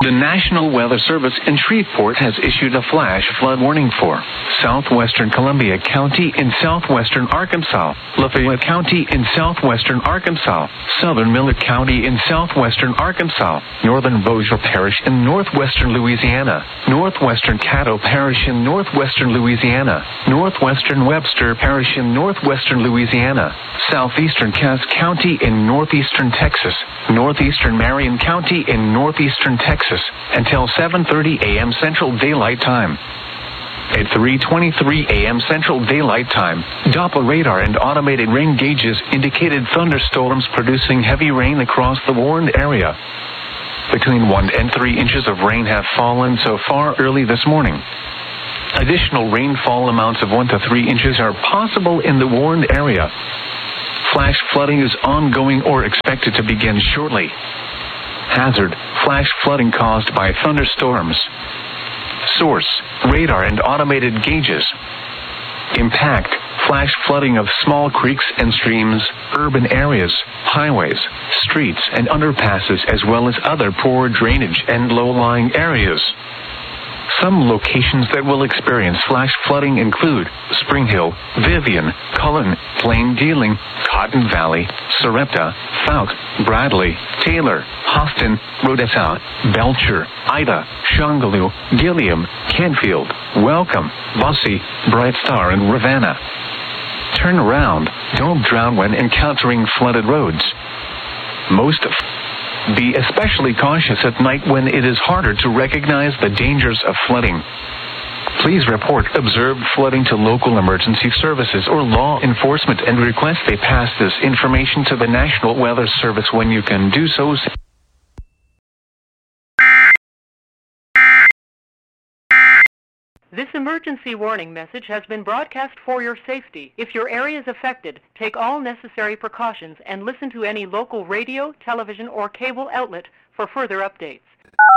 The National Weather Service in Shreveport has issued a flash flood warning for southwestern Columbia County in southwestern Arkansas, Lafayette County in southwestern Arkansas, southern Miller County in southwestern Arkansas, northern Bossier Parish in northwestern Louisiana, northwestern Caddo Parish in northwestern Louisiana, northwestern Webster Parish in northwestern Louisiana, southeastern Cass County in northeastern Texas, northeastern Marion County in northeastern Texas, until 7:30 a.m. Central Daylight Time. At 3:23 a.m. Central Daylight Time, Doppler radar and automated rain gauges indicated thunderstorms producing heavy rain across the warned area. Between 1 and 3 inches of rain have fallen so far early this morning. Additional rainfall amounts of 1 to 3 inches are possible in the warned area. Flash flooding is ongoing or expected to begin shortly. Hazard: flash flooding caused by thunderstorms. Source: radar and automated gauges. Impact: flash flooding of small creeks and streams, urban areas, highways, streets, and underpasses, as well as other poor drainage and low-lying areas. Some locations that will experience flash flooding include Spring Hill, Vivian, Cullen, Plain Dealing, Cotton Valley, Sarepta, Fouke, Bradley, Taylor, Austin, Rodessa, Belcher, Ida, Shongaloo, Gilliam, Canfield, Welcome, Bossy, Bright Star, and Ravenna. Turn around. Don't drown when encountering flooded roads. Be especially cautious at night when it is harder to recognize the dangers of flooding. Please report observed flooding to local emergency services or law enforcement and request they pass this information to the National Weather Service when you can do so. This emergency warning message has been broadcast for your safety. If your area is affected, take all necessary precautions and listen to any local radio, television, or cable outlet for further updates.